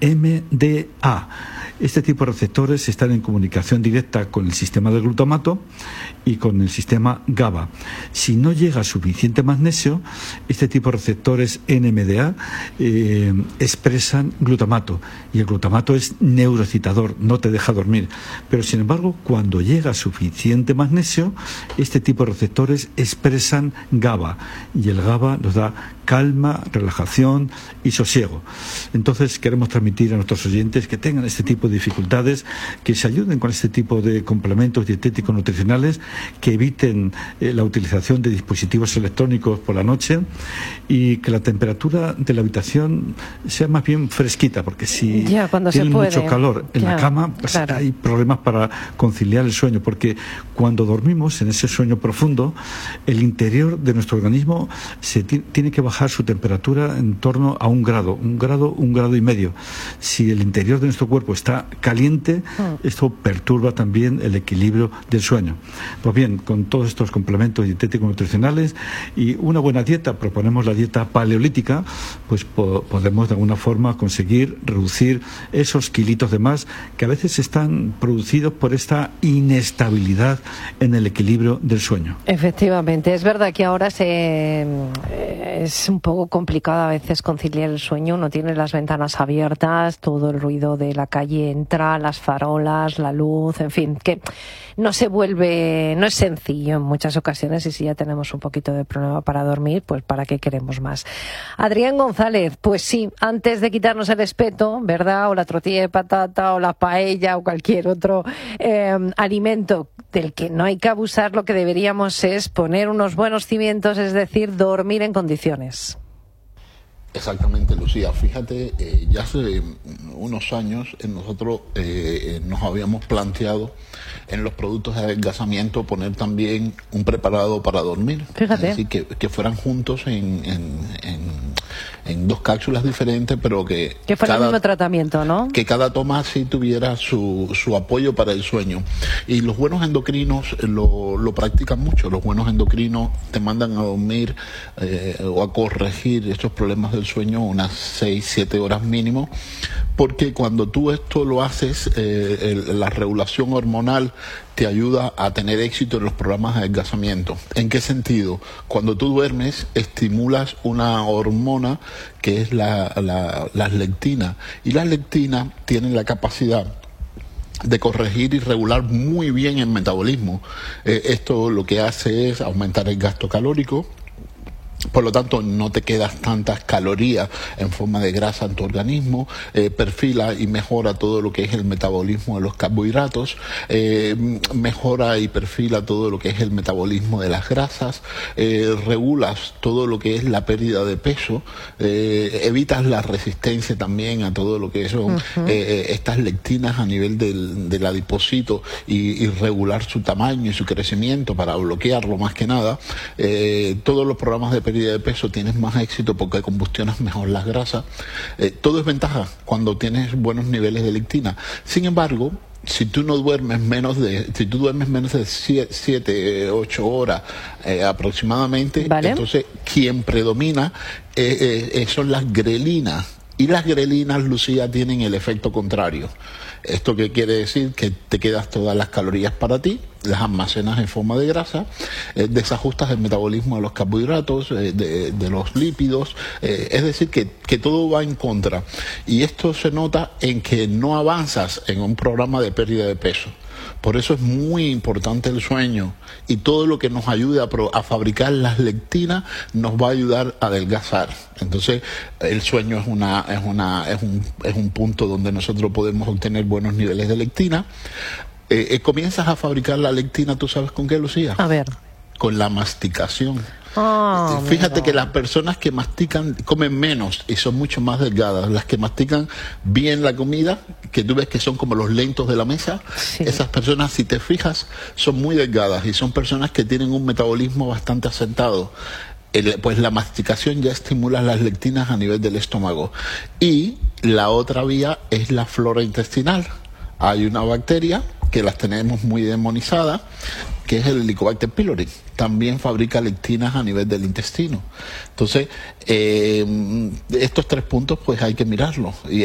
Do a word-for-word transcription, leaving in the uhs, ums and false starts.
M D A. Este tipo de receptores están en comunicación directa con el sistema del glutamato y con el sistema GABA. Si no llega suficiente magnesio, este tipo de receptores N M D A eh, expresan glutamato, y el glutamato es neuroexcitador, no te deja dormir. Pero sin embargo, cuando llega suficiente magnesio, este tipo de receptores expresan GABA, y el GABA nos da calma, relajación y sosiego. Entonces queremos transmitir a nuestros oyentes que tengan este tipo de dificultades, que se ayuden con este tipo de complementos dietéticos nutricionales, que eviten eh, la utilización de dispositivos electrónicos por la noche, y que la temperatura de la habitación sea más bien fresquita, porque si ya, tienen mucho calor en ya, la cama, pues claro. hay problemas para conciliar el sueño, porque cuando dormimos en ese sueño profundo, el interior de nuestro organismo se tiene que bajar su temperatura en torno a un grado, un grado, un grado y medio. Si el interior de nuestro cuerpo está caliente, mm. esto perturba también el equilibrio del sueño. Pues bien, con todos estos complementos dietéticos nutricionales y una buena dieta, proponemos la dieta paleolítica, pues po podemos de alguna forma conseguir reducir esos kilitos de más que a veces están producidos por esta inestabilidad en el equilibrio del sueño. Efectivamente, es verdad que ahora se, es un poco complicado a veces conciliar el sueño. Uno tiene las ventanas abiertas, todo el ruido de la calle entra, las farolas, la luz, en fin, que no se vuelve, no es sencillo en muchas ocasiones, y si ya tenemos un poquito de problema para dormir, pues ¿para qué queremos más? Adrián González, pues sí, antes de quitarnos el espeto, ¿verdad? O la tortilla de patata, o la paella, o cualquier otro eh, alimento del que no hay que abusar, lo que deberíamos es poner unos buenos cimientos, es decir, dormir en condiciones. Exactamente, Lucía. Fíjate, eh, ya hace unos años eh, nosotros eh, nos habíamos planteado en los productos de adelgazamiento poner también un preparado para dormir. Fíjate. Es decir, que, que fueran juntos en, en, en, en dos cápsulas diferentes, pero que... Que fuera el mismo tratamiento, ¿no? Que cada toma sí tuviera su, su apoyo para el sueño. Y los buenos endocrinos lo, lo practican mucho. Los buenos endocrinos te mandan a dormir eh, o a corregir estos problemas del sueño unas seis, siete horas mínimo, porque cuando tú esto lo haces, eh, el, la regulación hormonal te ayuda a tener éxito en los programas de adelgazamiento. ¿En qué sentido? Cuando tú duermes, estimulas una hormona que es la, la, la lectina, y la lectina tiene la capacidad de corregir y regular muy bien el metabolismo. Eh, esto lo que hace es aumentar el gasto calórico. Por lo tanto, no te quedas tantas calorías en forma de grasa en tu organismo, eh, perfila y mejora todo lo que es el metabolismo de los carbohidratos, eh, mejora y perfila todo lo que es el metabolismo de las grasas, eh, regulas todo lo que es la pérdida de peso, eh, evitas la resistencia también a todo lo que son uh-huh. eh, estas lectinas a nivel del, del adipocito, y, y regular su tamaño y su crecimiento para bloquearlo más que nada. Eh, todos los programas de pérdida de peso tienes más éxito porque combustionas mejor las grasas. Eh, todo es ventaja cuando tienes buenos niveles de lectina. Sin embargo, si tú no duermes menos de, si tú duermes menos de siete, ocho horas eh, aproximadamente, ¿vale? Entonces quien predomina eh, eh, son las grelinas. Y las grelinas, Lucía, tienen el efecto contrario. ¿Esto qué quiere decir? Que te quedas todas las calorías para ti, las almacenas en forma de grasa, eh, desajustas el metabolismo de los carbohidratos, eh, de, de los lípidos, eh, es decir, que, que todo va en contra. Y esto se nota en que no avanzas en un programa de pérdida de peso. Por eso es muy importante el sueño, y todo lo que nos ayude a, pro, a fabricar las lectinas nos va a ayudar a adelgazar. Entonces, el sueño es una es una es un es un punto donde nosotros podemos obtener buenos niveles de lectina. Eh, eh, comienzas a fabricar la lectina, ¿tú sabes con qué, Lucía? A ver. Con la masticación. Oh, Fíjate mira. que las personas que mastican comen menos y son mucho más delgadas. Las que mastican bien la comida, que tú ves que son como los lentos de la mesa, sí. Esas personas, si te fijas, son muy delgadas y son personas que tienen un metabolismo bastante asentado. El, pues la masticación ya estimula las lectinas a nivel del estómago. Y la otra vía es la flora intestinal. Hay una bacteria que las tenemos muy demonizadas, que es el Helicobacter pylori. También fabrica lectinas a nivel del intestino. Entonces, eh, estos tres puntos pues hay que mirarlos. Y